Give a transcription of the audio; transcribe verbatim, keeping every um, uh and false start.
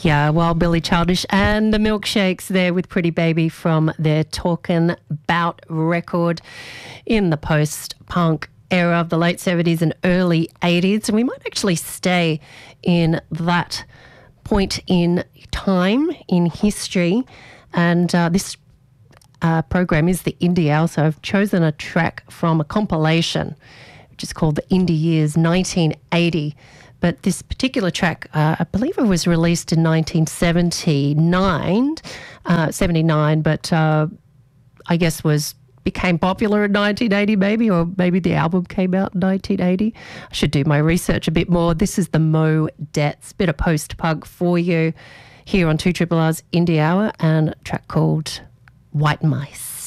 Yeah, well, Billy Childish and the Milkshakes there with Pretty Baby from their Talkin' Bout record in the post-punk era of the late seventies and early eighties. And we might actually stay in that point in time in history. And uh, this uh, program is the Indie Hour, so I've chosen a track from a compilation which is called the Indie Years nineteen eighty. But this particular track, uh, I believe it was released in nineteen seventy-nine, uh, seventy-nine, but uh, I guess was became popular in nineteen eighty maybe, or maybe the album came out in nineteen eighty. I should do my research a bit more. This is the Mo Dets, bit of post-punk for you here on two R R R's Indie Hour, and a track called White Mice.